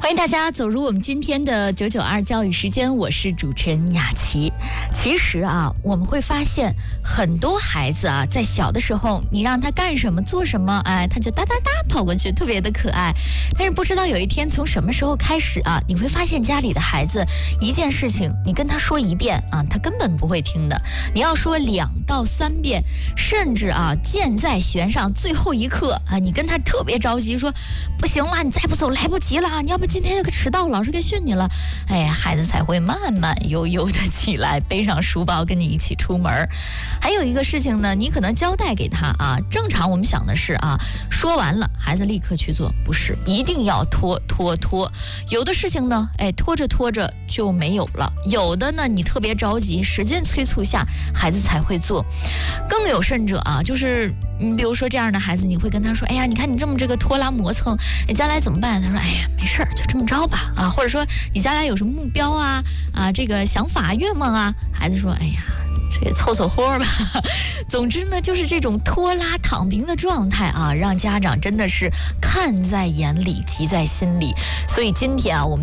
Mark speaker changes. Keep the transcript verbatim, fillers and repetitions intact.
Speaker 1: 欢迎大家走入我们今天的九九二教育时间，我是主持人雅琪。其实啊，我们会发现很多孩子啊，在小的时候，你让他干什么做什么，哎，他就哒哒哒跑过去，特别的可爱。但是不知道有一天从什么时候开始啊，你会发现家里的孩子一件事情，你跟他说一遍啊，他根本不会听的。你要说两到三遍，甚至啊，箭在弦上最后一刻啊，你跟他特别着急，说不行了，你再不走来不及了啊，你要不今天就给迟到，老师该训你了。哎呀，孩子才会慢慢悠悠的起来，背上书包跟你一起出门。还有一个事情呢，你可能交代给他啊，正常我们想的是啊，说完了孩子立刻去做，不是，一定要拖拖拖。有的事情呢，哎，拖着拖着就没有了；有的呢，你特别着急，使劲催促下，孩子才会做。更有甚者啊，就是你比如说这样的孩子，你会跟他说，哎呀，你看你这么这个拖拉磨蹭，你将来怎么办？他说，哎呀，没事儿，就这么着吧啊。或者说你将来有什么目标啊啊，这个想法愿望啊，孩子说，哎呀，这个凑凑合吧。总之呢，就是这种拖拉躺平的状态啊，让家长真的是看在眼里，急在心里。所以今天啊，我们